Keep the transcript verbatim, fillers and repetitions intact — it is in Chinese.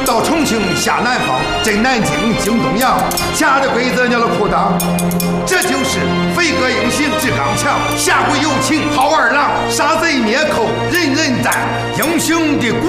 到重庆下南方，镇南京经东阳，下的鬼子娘了裤裆。这就是飞鸽英雄志刚强，下鬼有情好二郎，杀贼灭寇人人赞，英雄的骨